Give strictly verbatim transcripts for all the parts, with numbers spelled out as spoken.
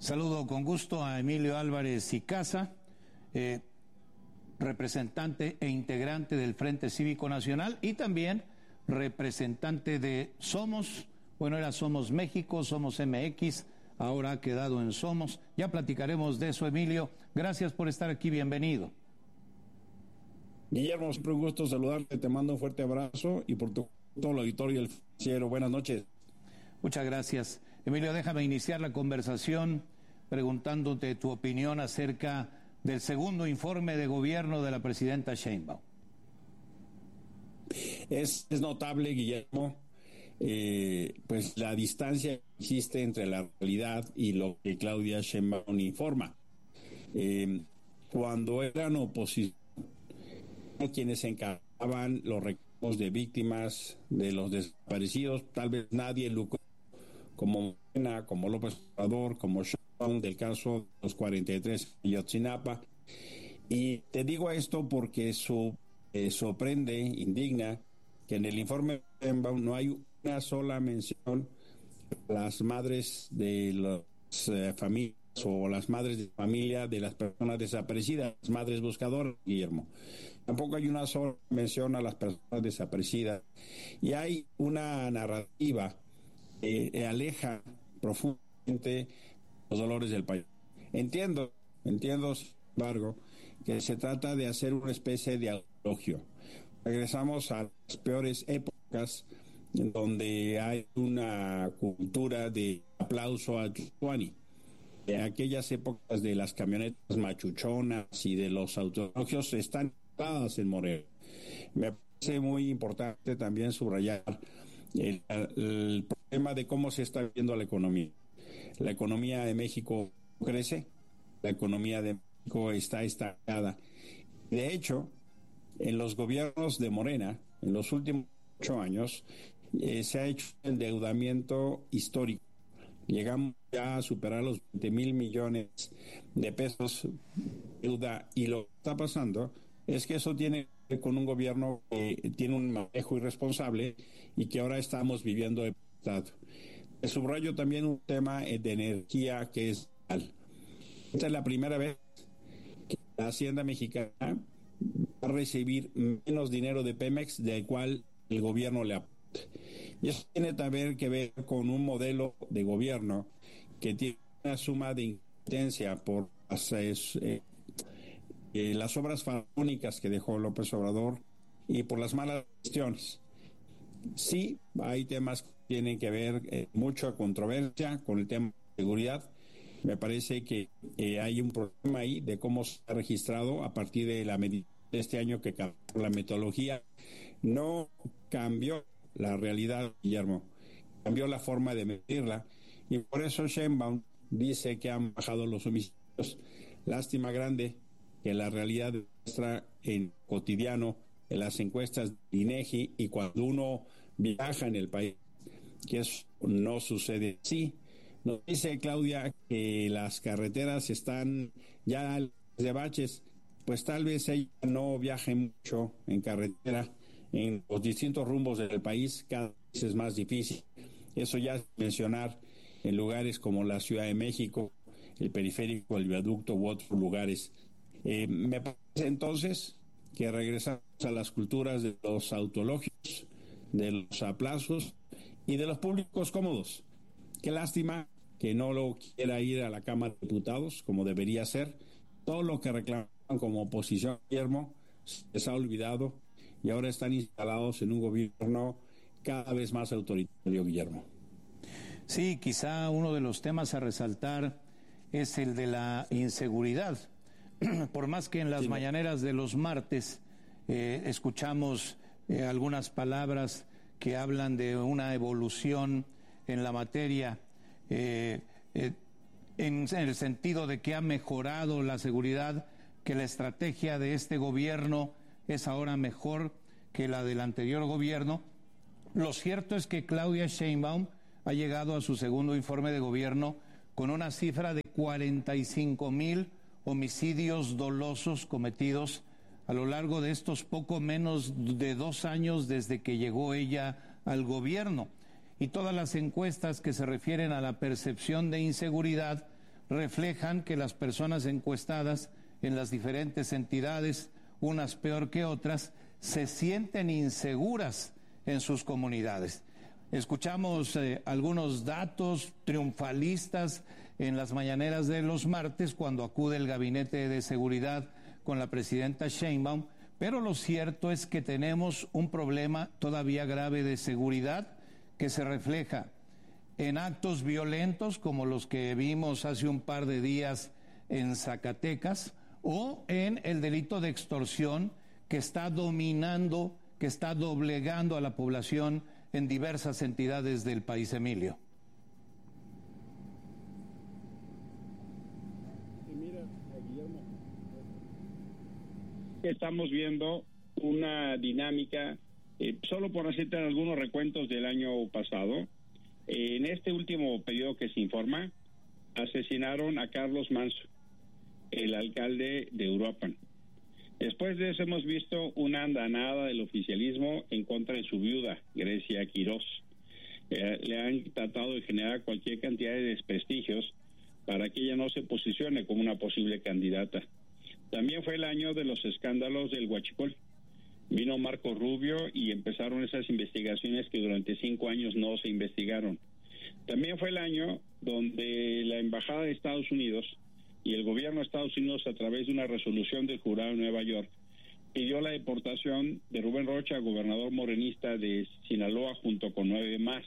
Saludo con gusto a Emilio Álvarez y Casa, eh, representante e integrante del Frente Cívico Nacional y también representante de Somos, bueno, era Somos México, Somos M X, ahora ha quedado en Somos. Ya platicaremos de eso, Emilio. Gracias por estar aquí, bienvenido. Guillermo, siempre un gusto saludarte, te mando un fuerte abrazo y por tu, todo el auditorio del financiero. Buenas noches. Muchas gracias. Emilio, déjame iniciar la conversación preguntándote tu opinión acerca del segundo informe de gobierno de la presidenta Sheinbaum. Es, es notable, Guillermo, eh, pues la distancia que existe entre la realidad y lo que Claudia Sheinbaum informa. Eh, cuando eran oposición, quienes se encargaban los reclamos de víctimas de los desaparecidos, tal vez nadie lucró como Morena, como López Obrador, como Sheinbaum, del caso de los cuarenta y tres de Ayotzinapa. Y te digo esto porque eso eh, sorprende, indigna, que en el informe de Sheinbaum no hay una sola mención a las madres de las eh, familias o las madres de familia de las personas desaparecidas, las madres buscadoras, Guillermo. Tampoco hay una sola mención a las personas desaparecidas. Y hay una narrativa que eh, aleja profundamente los dolores del país. Entiendo, entiendo, sin embargo, que se trata de hacer una especie de elogio. Regresamos a las peores épocas en donde hay una cultura de aplauso a Chuani. En aquellas épocas de las camionetas machuchonas y de los autoelogios están instaladas en Morelos. Me parece muy importante también subrayar el, el problema de cómo se está viendo la economía. La economía de México crece, la economía de México está estancada. De hecho, en los gobiernos de Morena, en los últimos ocho años, eh, se ha hecho un endeudamiento histórico. Llegamos ya a superar los veinte mil millones de pesos de deuda, y lo que está pasando es que eso tiene que ver con un gobierno que tiene un manejo irresponsable y que ahora estamos viviendo de Estado. Subrayo también un tema de energía que es real. Esta es la primera vez que la Hacienda Mexicana va a recibir menos dinero de Pemex del cual el gobierno le aporta. Y eso tiene también que ver con un modelo de gobierno que tiene una suma de incompetencia por las, eh, eh, las obras faraónicas que dejó López Obrador y por las malas gestiones. Sí, hay temas que tienen que ver eh, mucha controversia con el tema de seguridad. Me parece que eh, hay un problema ahí de cómo se ha registrado a partir de la medida de este año que cambió la metodología. No cambió la realidad, Guillermo, cambió la forma de medirla, y por eso Sheinbaum dice que han bajado los homicidios. Lástima grande que la realidad muestra en cotidiano, en las encuestas de INEGI, y cuando uno viaja en el país, que eso no sucede así. Nos dice Claudia que las carreteras están ya de baches. Pues tal vez ella no viaje mucho en carretera. En los distintos rumbos del país cada vez es más difícil. Eso ya es mencionar en lugares como la Ciudad de México, el periférico, el viaducto u otros lugares. Eh, me parece entonces que regresamos a las culturas de los autoelogios, de los aplausos y de los públicos cómodos. Qué lástima que no lo quiera ir a la Cámara de Diputados como debería ser. Todo lo que reclaman como oposición, Guillermo, se les ha olvidado y ahora están instalados en un gobierno cada vez más autoritario, Guillermo. Sí, quizá uno de los temas a resaltar es el de la inseguridad. Por más que en las sí, mañaneras de los martes eh, escuchamos eh, algunas palabras que hablan de una evolución en la materia, eh, eh, en, en el sentido de que ha mejorado la seguridad, que la estrategia de este gobierno es ahora mejor que la del anterior gobierno. Lo cierto es que Claudia Sheinbaum ha llegado a su segundo informe de gobierno con una cifra de cuarenta y cinco mil homicidios dolosos cometidos a lo largo de estos poco menos de dos años desde que llegó ella al gobierno. Y todas las encuestas que se refieren a la percepción de inseguridad reflejan que las personas encuestadas en las diferentes entidades, unas peor que otras, se sienten inseguras en sus comunidades. Escuchamos eh, algunos datos triunfalistas en las mañaneras de los martes cuando acude el Gabinete de Seguridad con la presidenta Sheinbaum, pero lo cierto es que tenemos un problema todavía grave de seguridad que se refleja en actos violentos como los que vimos hace un par de días en Zacatecas, o en el delito de extorsión que está dominando, que está doblegando a la población en diversas entidades del país, Emilio. Mira, Guillermo, estamos viendo una dinámica, eh, solo por hacerte algunos recuentos del año pasado. Eh, en este último periodo que se informa, asesinaron a Carlos Manso, el alcalde de Uruapan. Después de eso hemos visto una andanada del oficialismo en contra de su viuda, Grecia Quirós. Eh, le han tratado de generar cualquier cantidad de desprestigios para que ella no se posicione como una posible candidata. También fue el año de los escándalos del Huachicol. Vino Marco Rubio y empezaron esas investigaciones que durante cinco años no se investigaron. También fue el año donde la Embajada de Estados Unidos y el gobierno de Estados Unidos, a través de una resolución del jurado de Nueva York, pidió la deportación de Rubén Rocha, gobernador morenista de Sinaloa, junto con nueve más.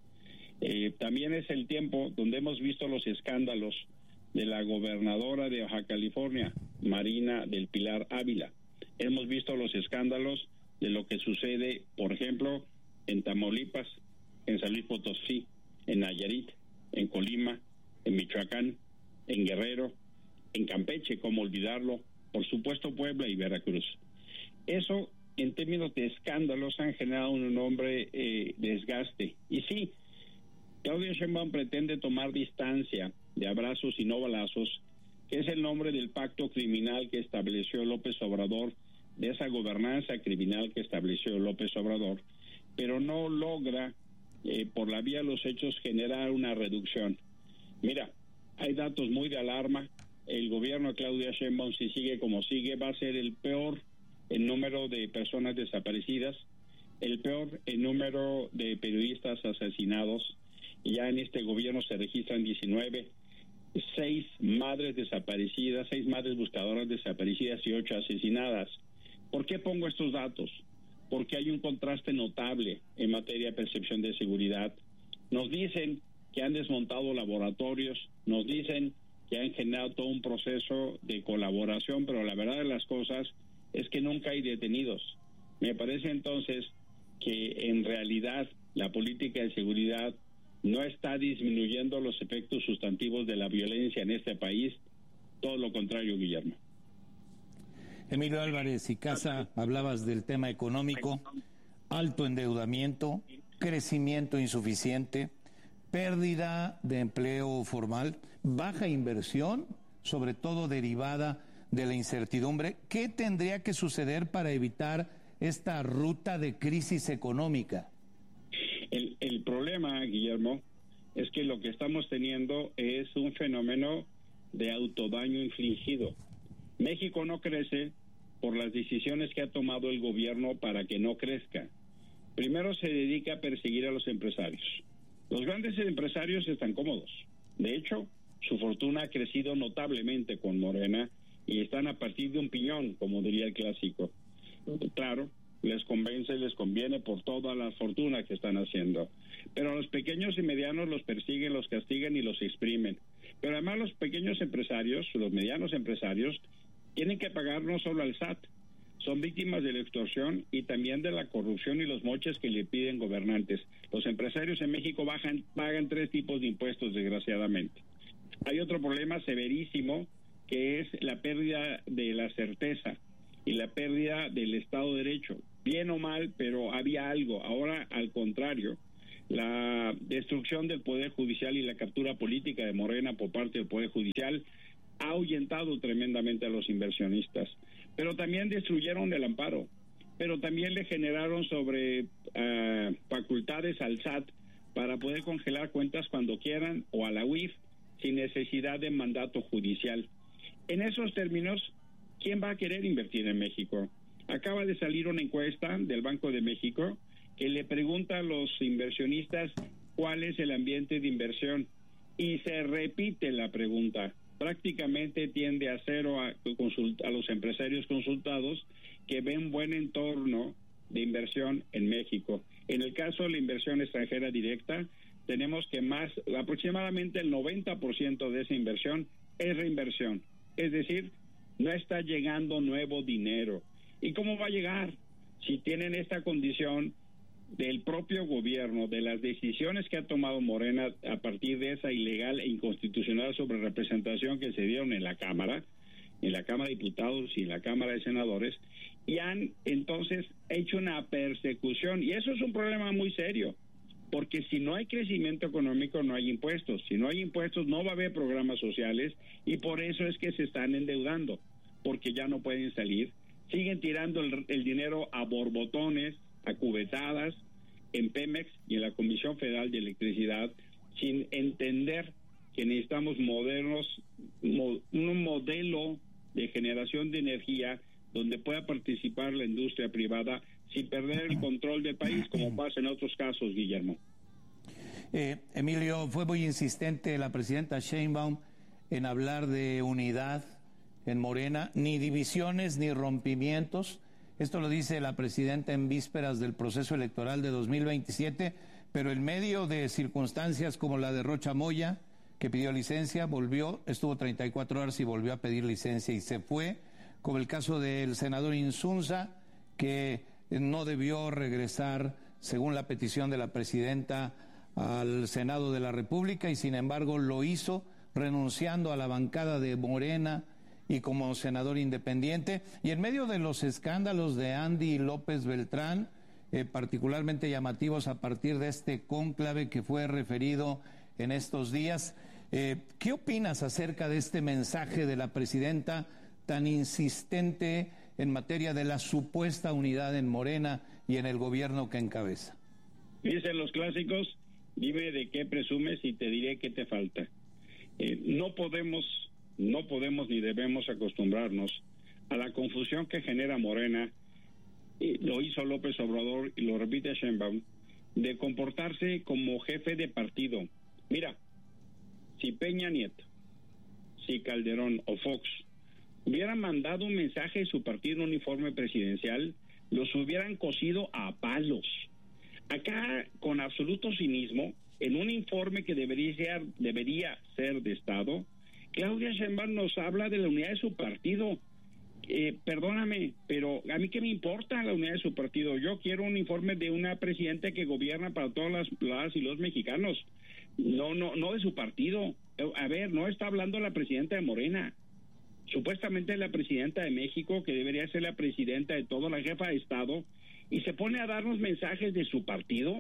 Eh, también es el tiempo donde hemos visto los escándalos de la gobernadora de Baja California, Marina del Pilar Ávila. Hemos visto los escándalos de lo que sucede, por ejemplo, en Tamaulipas, en San Luis Potosí, en Nayarit, en Colima, en Michoacán, en Guerrero, en Campeche, cómo olvidarlo, por supuesto Puebla y Veracruz. Eso, en términos de escándalos, han generado un enorme eh, desgaste. Y sí, Claudia Sheinbaum pretende tomar distancia de abrazos y no balazos, que es el nombre del pacto criminal que estableció López Obrador, de esa gobernanza criminal que estableció López Obrador, pero no logra, eh, por la vía de los hechos, generar una reducción. Mira, hay datos muy de alarma. El gobierno de Claudia Sheinbaum, si sigue como sigue, va a ser el peor en número de personas desaparecidas, el peor en número de periodistas asesinados. Ya en este gobierno se registran diecinueve, seis madres desaparecidas, seis madres buscadoras desaparecidas y ocho asesinadas. ¿Por qué pongo estos datos? Porque hay un contraste notable en materia de percepción de seguridad. Nos dicen que han desmontado laboratorios, nos dicen que han generado todo un proceso de colaboración, pero la verdad de las cosas es que nunca hay detenidos. Me parece entonces que en realidad la política de seguridad no está disminuyendo los efectos sustantivos de la violencia en este país, todo lo contrario, Guillermo. Emilio Álvarez y Casa, hablabas del tema económico, alto endeudamiento, crecimiento insuficiente, pérdida de empleo formal, baja inversión, sobre todo derivada de la incertidumbre. ¿Qué tendría que suceder para evitar esta ruta de crisis económica? El, el problema, Guillermo, es que lo que estamos teniendo es un fenómeno de autodaño infligido. México no crece por las decisiones que ha tomado el gobierno para que no crezca. Primero se dedica a perseguir a los empresarios. Los grandes empresarios están cómodos. De hecho, su fortuna ha crecido notablemente con Morena y están a partir de un piñón, como diría el clásico. Claro, les convence, les conviene por toda la fortuna que están haciendo. Pero a los pequeños y medianos los persiguen, los castigan y los exprimen. Pero además los pequeños empresarios, los medianos empresarios, tienen que pagar no solo al S A T, son víctimas de la extorsión y también de la corrupción y los moches que le piden gobernantes. Los empresarios en México bajan, pagan tres tipos de impuestos, desgraciadamente. Hay otro problema severísimo, que es la pérdida de la certeza y la pérdida del Estado de Derecho. Bien o mal, pero había algo. Ahora, al contrario, la destrucción del Poder Judicial y la captura política de Morena por parte del Poder Judicial ha ahuyentado tremendamente a los inversionistas. Pero también destruyeron el amparo, pero también le generaron sobre uh, facultades al S A T para poder congelar cuentas cuando quieran, o a la U I F sin necesidad necesidad de mandato judicial. En esos términos, ¿quién va a querer invertir en México? Acaba de salir una encuesta del Banco de México que le pregunta a los inversionistas cuál es el ambiente de inversión y se repite la pregunta. Prácticamente tiende a cero a, a los empresarios consultados que ven buen entorno de inversión en México. En el caso de la inversión extranjera directa, tenemos que más, aproximadamente el noventa por ciento de esa inversión es reinversión. Es decir, no está llegando nuevo dinero. ¿Y cómo va a llegar? Si tienen esta condición del propio gobierno, de las decisiones que ha tomado Morena a partir de esa ilegal e inconstitucional sobrerepresentación que se dieron en la Cámara, en la Cámara de Diputados y en la Cámara de Senadores, y han entonces hecho una persecución, y eso es un problema muy serio, porque si no hay crecimiento económico no hay impuestos, si no hay impuestos no va a haber programas sociales, y por eso es que se están endeudando, porque ya no pueden salir, siguen tirando el, el dinero a borbotones, a cubetadas, en Pemex y en la Comisión Federal de Electricidad, sin entender que necesitamos modernos, mo, un modelo de generación de energía donde pueda participar la industria privada sin perder el control del país, como pasa en otros casos, Guillermo. Eh, Emilio, fue muy insistente la presidenta Sheinbaum en hablar de unidad en Morena, ni divisiones ni rompimientos. Esto lo dice la presidenta en vísperas del proceso electoral de dos mil veintisiete, pero en medio de circunstancias como la de Rocha Moya, que pidió licencia, volvió, estuvo treinta y cuatro horas y volvió a pedir licencia y se fue, como el caso del senador Insunza, que no debió regresar, según la petición de la presidenta, al Senado de la República y sin embargo lo hizo, renunciando a la bancada de Morena y como senador independiente, y en medio de los escándalos de Andy López Beltrán, eh, particularmente llamativos a partir de este cónclave que fue referido en estos días, eh, ¿qué opinas acerca de este mensaje de la presidenta tan insistente en materia de la supuesta unidad en Morena y en el gobierno que encabeza? Dicen los clásicos, dime de qué presumes y te diré qué te falta. Eh, no podemos... No podemos ni debemos acostumbrarnos a la confusión que genera Morena, y lo hizo López Obrador y lo repite Sheinbaum, de comportarse como jefe de partido. Mira, si Peña Nieto, si Calderón o Fox hubieran mandado un mensaje de su partido en un uniforme presidencial, los hubieran cosido a palos. Acá, con absoluto cinismo, en un informe que debería ser, debería ser de Estado, Claudia Sheinbaum nos habla de la unidad de su partido. Eh, perdóname, pero a mí qué me importa la unidad de su partido. Yo quiero un informe de una presidenta que gobierna para todas las, las y los mexicanos, no, no, no de su partido. A ver, no está hablando la presidenta de Morena, supuestamente la presidenta de México, que debería ser la presidenta de todo, la jefa de Estado, y se pone a darnos mensajes de su partido.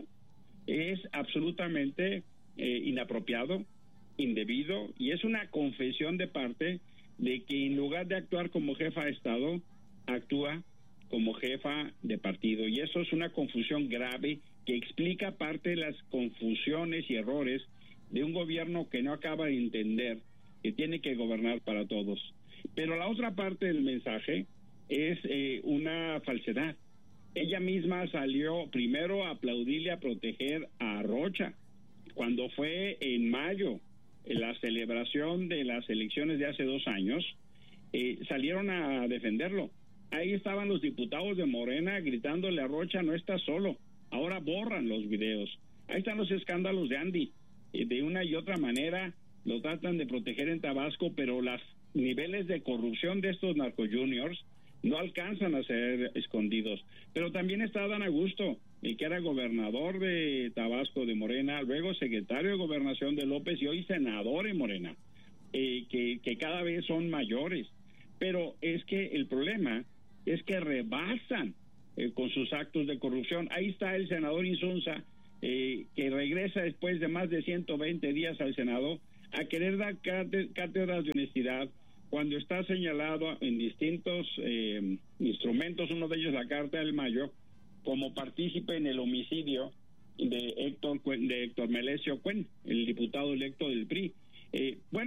Es absolutamente eh, inapropiado, indebido, y es una confesión de parte de que en lugar de actuar como jefa de Estado, actúa como jefa de partido, y eso es una confusión grave que explica parte de las confusiones y errores de un gobierno que no acaba de entender que tiene que gobernar para todos. Pero la otra parte del mensaje es eh, una falsedad. Ella misma salió primero a aplaudirle, a proteger a Rocha, cuando fue en mayo, en la celebración de las elecciones de hace dos años, eh, salieron a defenderlo. Ahí estaban los diputados de Morena gritándole a Rocha, no está solo. Ahora borran los videos. Ahí están los escándalos de Andy. Eh, de una y otra manera lo tratan de proteger en Tabasco, pero los niveles de corrupción de estos narcojuniors no alcanzan a ser escondidos. Pero también está Dan Augusto, el que era gobernador de Tabasco de Morena, luego secretario de Gobernación de López y hoy senador en Morena, eh, que, que cada vez son mayores. Pero es que el problema es que rebasan eh, con sus actos de corrupción. Ahí está el senador Insunza, eh, que regresa después de más de ciento veinte días al Senado a querer dar cátedras de honestidad, cuando está señalado en distintos eh, instrumentos, uno de ellos la Carta del Mayo, como partícipe en el homicidio de Héctor de Héctor Melesio Cuen, el diputado electo del P R I. Eh, bueno, tendría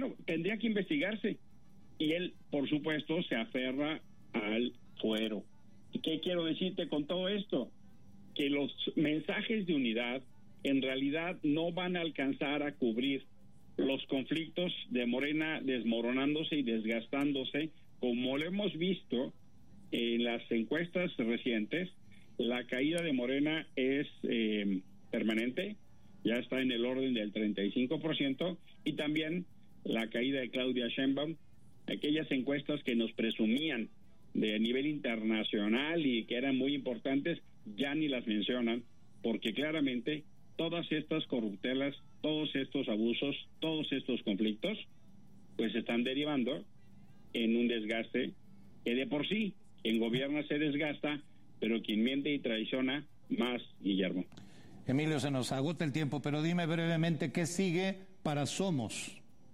tendría que investigarse. Y él, por supuesto, se aferra al fuero. ¿Y qué quiero decirte con todo esto? Que los mensajes de unidad en realidad no van a alcanzar a cubrir los conflictos de Morena desmoronándose y desgastándose, como lo hemos visto en las encuestas recientes. La caída de Morena es eh, permanente, ya está en el orden del treinta y cinco por ciento, y también la caída de Claudia Sheinbaum. Aquellas encuestas que nos presumían de nivel internacional y que eran muy importantes, ya ni las mencionan, porque claramente todas estas corruptelas, todos estos abusos, todos estos conflictos, pues están derivando en un desgaste que de por sí, quien gobierna se desgasta, pero quien miente y traiciona más, Guillermo. Emilio, se nos agota el tiempo, pero dime brevemente qué sigue para Somos.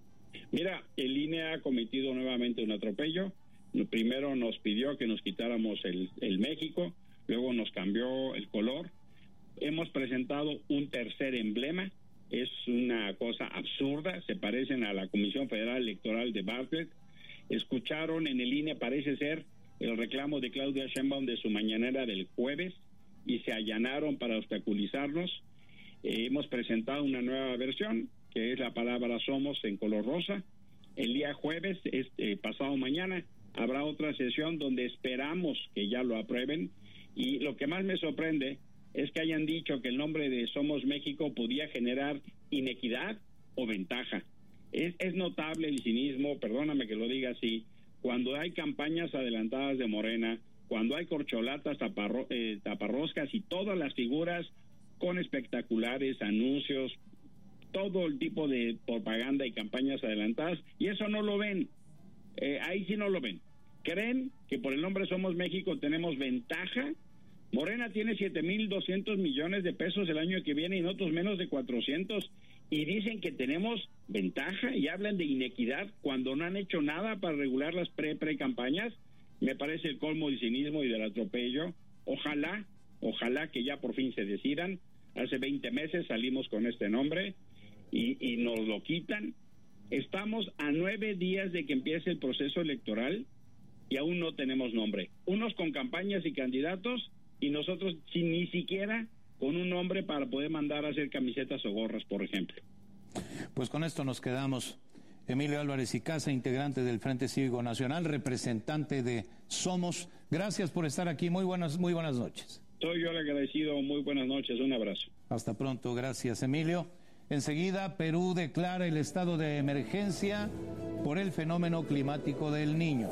Mira, el I N E ha cometido nuevamente un atropello. Primero nos pidió que nos quitáramos el, el México, luego nos cambió el color. Hemos presentado un tercer emblema, es una cosa absurda, se parecen a la Comisión Federal Electoral de Bartlett. Escucharon en el I N E, parece ser, el reclamo de Claudia Sheinbaum de su mañanera del jueves y se allanaron para obstaculizarnos. Eh, hemos presentado una nueva versión, que es la palabra Somos en color rosa. El día jueves, este, pasado mañana, habrá otra sesión donde esperamos que ya lo aprueben. Y lo que más me sorprende es que hayan dicho que el nombre de Somos México podía generar inequidad o ventaja. Es, es notable el cinismo, perdóname que lo diga así, cuando hay campañas adelantadas de Morena, cuando hay corcholatas, taparro, eh, taparroscas y todas las figuras con espectaculares anuncios, todo el tipo de propaganda y campañas adelantadas, y eso no lo ven. Eh, ahí sí no lo ven. Creen que por el nombre Somos México tenemos ventaja. Morena tiene siete mil doscientos millones de pesos el año que viene y nosotros menos de cuatrocientos, y dicen que tenemos ventaja y hablan de inequidad cuando no han hecho nada para regular las pre-pre-campañas. Me parece el colmo del cinismo y del atropello. Ojalá, ojalá que ya por fin se decidan. Hace veinte meses salimos con este nombre y, y nos lo quitan. Estamos a nueve días de que empiece el proceso electoral y aún no tenemos nombre. Unos con campañas y candidatos y nosotros sin ni siquiera con un nombre para poder mandar a hacer camisetas o gorras, por ejemplo. Pues con esto nos quedamos. Emilio Álvarez y Casa, integrante del Frente Cívico Nacional, representante de Somos. Gracias por estar aquí. Muy buenas, muy buenas noches. Soy yo el agradecido. Muy buenas noches. Un abrazo. Hasta pronto. Gracias, Emilio. Enseguida, Perú declara el estado de emergencia por el fenómeno climático del Niño.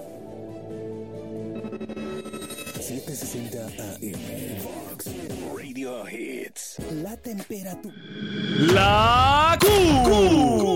setecientos sesenta A M Vox Radio Hits. La temperatura. La Q.